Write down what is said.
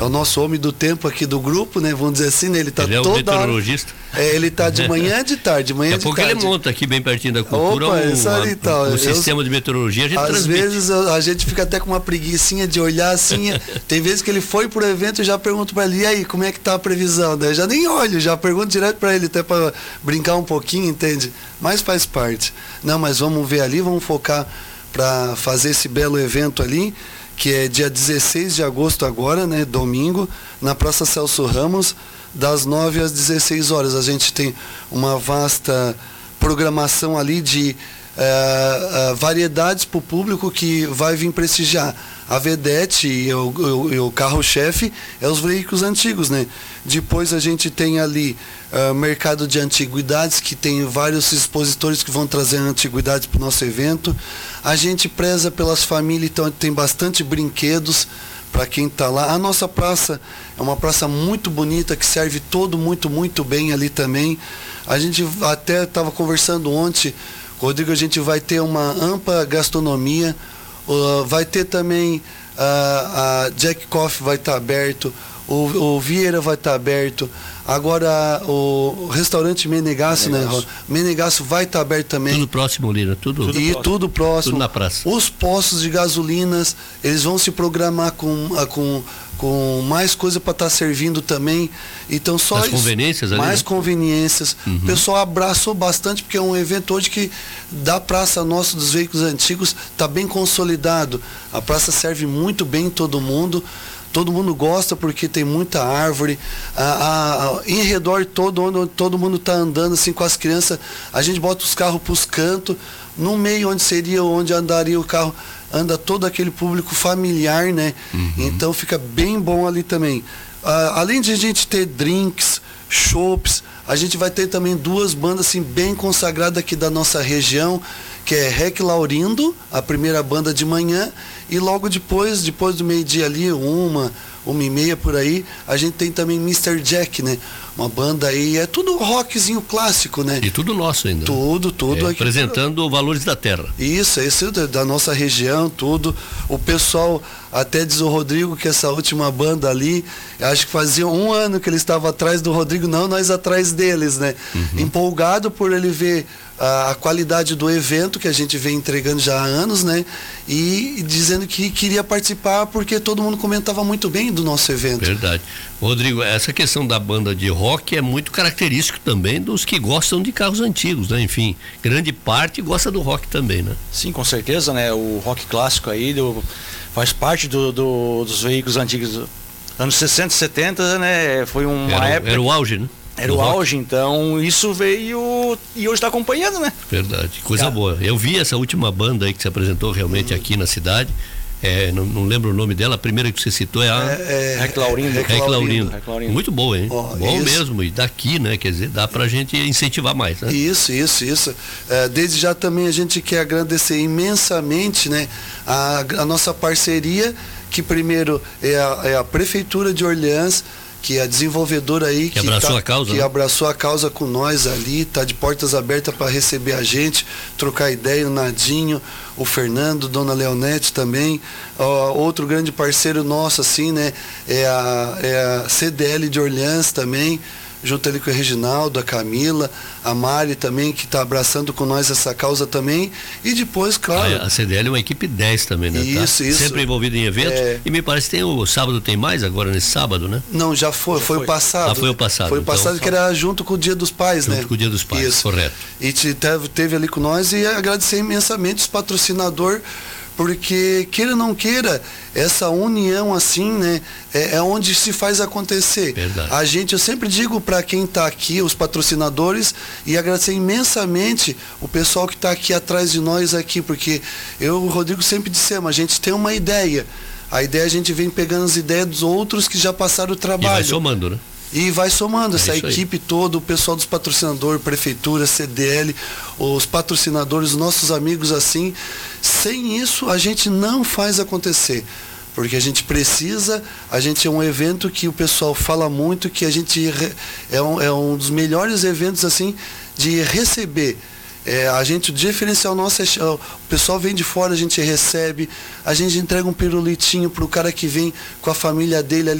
o nosso homem do tempo aqui do grupo, né? Vamos dizer assim, né? Ele tá ele é o meteorologista. Ele tá de manhã de tarde, Daqui a pouco ele monta aqui bem pertinho da cultura um sistema de meteorologia. Às vezes a gente fica até com uma preguicinha de olhar assim. Tem vezes que ele foi pro evento e já pergunto para ele, e aí, como é que tá a previsão? Daí eu já nem olho, já pergunto direto para ele, até para brincar um pouquinho, entende? Mas faz parte. Não, mas vamos ver ali, vamos focar para fazer esse belo evento ali, que é dia 16 de agosto agora, né, domingo, na Praça Celso Ramos, das 9 às 16 horas. A gente tem uma vasta programação ali de variedades para o público que vai vir prestigiar. A vedete e o carro-chefe é os veículos antigos, né? Depois a gente tem ali mercado de antiguidades, que tem vários expositores que vão trazer antiguidades para o nosso evento. A gente preza pelas famílias, então tem bastante brinquedos para quem está lá. A nossa praça é uma praça muito bonita, que serve todo muito bem ali também. A gente até estava conversando ontem, Rodrigo, a gente vai ter uma ampla gastronomia, vai ter também a Jack Coffee vai estar aberto, o Vieira vai estar aberto, agora o restaurante Menegasso, né? Menegasso vai estar aberto também. Tudo próximo, Lira, tudo próximo. Tudo na praça. Os postos de gasolinas, eles vão se programar com mais coisa para estar servindo também. Então só as conveniências ali, mais né? Conveniências. Uhum. O pessoal abraçou bastante, porque é um evento hoje que da praça nossa dos veículos antigos está bem consolidado. A praça serve muito bem todo mundo. Todo mundo gosta porque tem muita árvore. Em redor onde todo mundo está andando assim com as crianças, a gente bota os carros para os cantos. No meio onde andaria o carro, anda todo aquele público familiar, né? Uhum. Então fica bem bom ali também. Além de a gente ter drinks, chopps, a gente vai ter também duas bandas assim bem consagradas aqui da nossa região, que é Rec Laurindo, a primeira banda de manhã, e logo depois do meio-dia ali, 1h30 por aí, a gente tem também Mr. Jack, né? Uma banda aí, é tudo rockzinho clássico, né? E tudo nosso ainda. Tudo. Aqui, apresentando valores da terra. Isso da nossa região, tudo. O pessoal até diz o Rodrigo que essa última banda ali, acho que fazia 1 ano que ele estava atrás do Rodrigo, não nós atrás deles, né? Uhum. Empolgado por ele ver a qualidade do evento que a gente vem entregando já há anos, né? E dizendo que queria participar porque todo mundo comentava muito bem do nosso evento. Verdade. Rodrigo, essa questão da banda de rock é muito característico também dos que gostam de carros antigos, né? Enfim, grande parte gosta do rock também, né? Sim, com certeza, né? O rock clássico aí faz parte dos veículos antigos, anos 60 e 70, né? Foi uma época... Era o auge, né? Era o auge, então isso veio e hoje está acompanhando, né? Verdade, coisa boa. Eu vi essa última banda aí que se apresentou realmente aqui na cidade. Não lembro o nome dela, a primeira que você citou é a Rec Laurindo. Muito boa, hein? Bom isso. Mesmo, e daqui, né? Quer dizer, dá pra gente incentivar mais, né? Isso. Desde já também a gente quer agradecer imensamente, né, a nossa parceria, que primeiro é a Prefeitura de Orleans, que é a desenvolvedora aí que abraçou a causa, que né? abraçou a causa com nós ali, tá de portas abertas para receber a gente, trocar ideia, o Nadinho, o Fernando, Dona Leonete também. Outro grande parceiro nosso assim, né, é a CDL de Orleans também, junto ali com o Reginaldo, a Camila, a Mari também, que está abraçando com nós essa causa também. E depois, claro... A CDL é uma equipe 10 também, né? Isso. Sempre envolvida em eventos. E me parece que o sábado tem mais agora, nesse sábado, né? Não, já foi o passado. Foi o passado. Foi o passado, então, que era junto com o Dia dos Pais, né? Junto com o Dia dos Pais, isso. Correto. E teve ali com nós, e agradecer imensamente os patrocinadores, porque queira ou não queira, essa união assim, né, é onde se faz acontecer. Verdade. Eu sempre digo para quem está aqui, os patrocinadores, e agradecer imensamente o pessoal que está aqui atrás de nós aqui, porque eu e o Rodrigo sempre dissemos, a gente tem uma ideia. A ideia a gente vem pegando as ideias dos outros que já passaram o trabalho. E vai somando, né? E vai somando essa equipe toda, o pessoal dos patrocinadores, Prefeitura, CDL, os patrocinadores, os nossos amigos assim. Sem isso, a gente não faz acontecer. Porque a gente precisa, a gente é um evento que o pessoal fala muito, que a gente é um dos melhores eventos assim de receber. A gente, o diferencial nosso o pessoal vem de fora, a gente recebe, a gente entrega um pirulitinho pro cara que vem com a família dele ali.